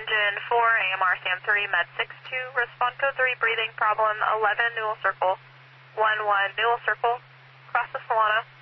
engine 4, AMR SAM 3, med 62, respond code 3, breathing problem 11, Newell Circle, 11 Newell Circle, cross the Solana.